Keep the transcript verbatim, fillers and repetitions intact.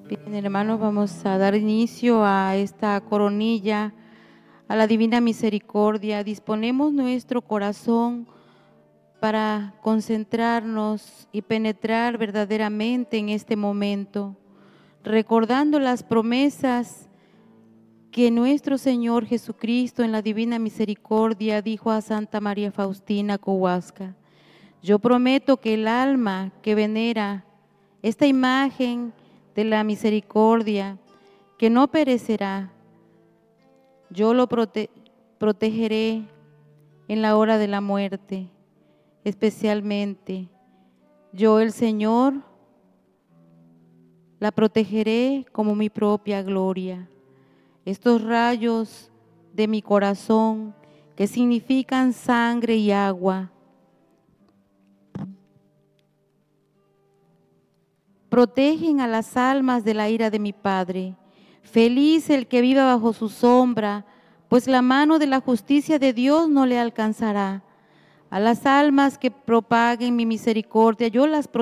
Bien, hermanos, vamos a dar inicio a esta coronilla, a la divina misericordia. Disponemos nuestro corazón para concentrarnos y penetrar verdaderamente en este momento, recordando las promesas que nuestro Señor Jesucristo en la divina misericordia dijo a Santa María Faustina Kowalska: yo prometo que el alma que venera esta imagen de la misericordia, que no perecerá, yo lo prote protegeré en la hora de la muerte, especialmente yo, el Señor, la protegeré como mi propia gloria. Estos rayos de mi corazón, que significan sangre y agua, protegen a las almas de la ira de mi Padre. Feliz el que viva bajo su sombra, pues la mano de la justicia de Dios no le alcanzará. A las almas que propaguen mi misericordia, yo las protegeré.